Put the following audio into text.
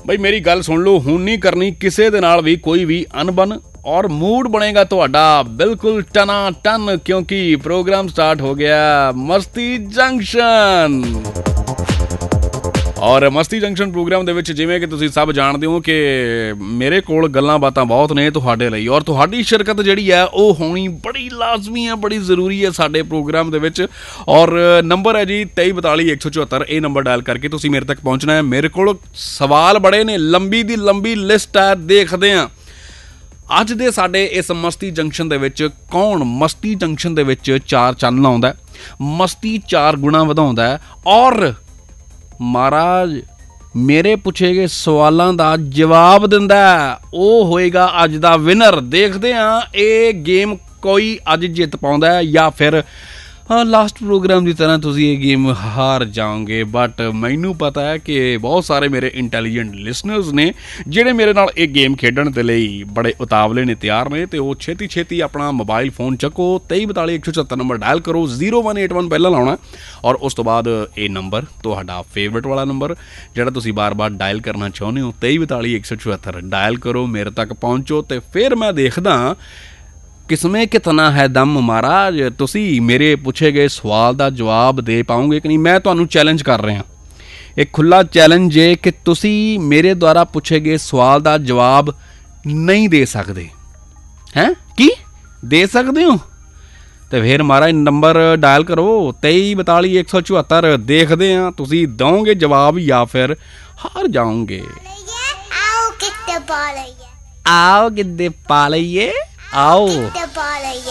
ਬਈ ਮੇਰੀ ਗੱਲ ਸੁਣ ਲਓ, ਹੁਣ ਨਹੀਂ ਕਰਨੀ ਕਿਸੇ ਦੇ ਨਾਲ ਵੀ ਕੋਈ ਵੀ ਅਣਬਣ और मूड बनेगा ਤੁਹਾਡਾ बिल्कुल टना टन क्योंकि प्रोग्राम स्टार्ट हो गया मस्ती जंक्शन। और मस्ती जंक्शन प्रोग्राम ਦੇ ਵਿੱਚ ਜਿਵੇਂ ਕਿ ਤੁਸੀਂ ਸਭ ਜਾਣਦੇ ਹੋ ਕਿ ਮੇਰੇ ਕੋਲ ਗੱਲਾਂ ਬਾਤਾਂ ਬਹੁਤ ਨੇ ਤੁਹਾਡੇ ਲਈ, ਔਰ ਤੁਹਾਡੀ ਸ਼ਿਰਕਤ ਜਿਹੜੀ ਹੈ ਉਹ ਹੋਣੀ ਬੜੀ ਲਾਜ਼ਮੀ ਹੈ, ਬੜੀ ਜ਼ਰੂਰੀ ਹੈ ਸਾਡੇ ਪ੍ਰੋਗਰਾਮ ਦੇ ਵਿੱਚ। ਔਰ ਨੰਬਰ ਹੈ ਜੀ 2342 174, ਇਹ ਨੰਬਰ ਡਾਇਲ ਕਰਕੇ ਤੁਸੀਂ ਮੇਰੇ ਤੱਕ ਪਹੁੰਚਣਾ ਹੈ। ਮੇਰੇ ਕੋਲ ਸਵਾਲ ਬੜੇ ਨੇ, ਲੰਬੀ ਦੀ ਲੰਬੀ ਲਿਸਟ ਹੈ, ਦੇਖਦੇ ਹਾਂ ਅੱਜ ਦੇ ਸਾਡੇ ਇਸ ਮਸਤੀ ਜੰਕਸ਼ਨ ਦੇ ਵਿੱਚ ਕੌਣ ਮਸਤੀ ਜੰਕਸ਼ਨ ਦੇ ਵਿੱਚ 4 ਚੰਨ ਲਾਉਂਦਾ, ਮਸਤੀ 4 ਗੁਣਾ ਵਧਾਉਂਦਾ ਔਰ ਮਹਾਰਾਜ ਮੇਰੇ ਪੁੱਛੇ ਗਏ ਸਵਾਲਾਂ ਦਾ ਜਵਾਬ ਦਿੰਦਾ, ਉਹ ਹੋਏਗਾ ਅੱਜ ਦਾ ਵਿਨਰ। ਦੇਖਦੇ ਹਾਂ ਇਹ ਗੇਮ ਕੋਈ ਅੱਜ ਜਿੱਤ ਪਾਉਂਦਾ ਜਾਂ ਫਿਰ ਲਾਸਟ ਪ੍ਰੋਗਰਾਮ ਦੀ ਤਰ੍ਹਾਂ ਤੁਸੀਂ ਇਹ ਗੇਮ ਹਾਰ ਜਾਓਗੇ। ਬਟ ਮੈਨੂੰ ਪਤਾ ਹੈ ਕਿ ਬਹੁਤ ਸਾਰੇ ਮੇਰੇ ਇੰਟੈਲੀਜੈਂਟ ਲਿਸਨਰਸ ਨੇ ਜਿਹੜੇ ਮੇਰੇ ਨਾਲ ਇਹ ਗੇਮ ਖੇਡਣ ਦੇ ਲਈ ਬੜੇ ਉਤਾਵਲੇ ਨੇ, ਤਿਆਰ ਨੇ, ਅਤੇ ਉਹ ਛੇਤੀ ਛੇਤੀ ਆਪਣਾ ਮੋਬਾਈਲ ਫੋਨ ਚੱਕੋ, 2342 174 ਨੰਬਰ ਡਾਇਲ ਕਰੋ, 0181 ਪਹਿਲਾਂ ਲਾਉਣਾ ਔਰ ਉਸ ਤੋਂ ਬਾਅਦ ਇਹ ਨੰਬਰ ਤੁਹਾਡਾ ਫੇਵਰੇਟ ਵਾਲਾ ਨੰਬਰ ਜਿਹੜਾ ਤੁਸੀਂ ਬਾਰ-ਬਾਰ ਡਾਇਲ ਕਰਨਾ ਚਾਹੁੰਦੇ ਹੋ, 2342 174 ਡਾਇਲ ਕਰੋ, ਮੇਰੇ ਤੱਕ ਪਹੁੰਚੋ ਅਤੇ ਫਿਰ ਮੈਂ ਦੇਖਦਾ किसमें कितना है दम महाराज, तुसी मेरे पूछे गए सवाल का जवाब दे पाओगे कि नहीं। मैं तुहानू चैलेंज कर रहा, एक खुला चैलेंज है कि तुसी मेरे द्वारा पूछे गए सवाल का जवाब नहीं दे सकते हैं, की दे सकते हो तो फिर महाराज नंबर डायल करो 2342 174, देखते हैं तुसी दोगे जवाब या फिर हार जाओगे। आओ कितने पा लइए, आओ